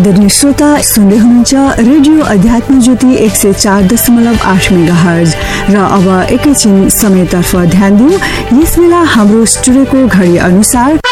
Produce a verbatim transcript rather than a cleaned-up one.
आदरणीय श्रोता, सुन्दै हुनुहुन्छ रेडियो अध्यात्म ज्योति एक सय चार दशमलव आठ मेगाहर्ज। र अब एकैछिन समयतर्फ ध्यान दिउँ। यस बेला हाम्रो स्टुडियोको घडी अनुसार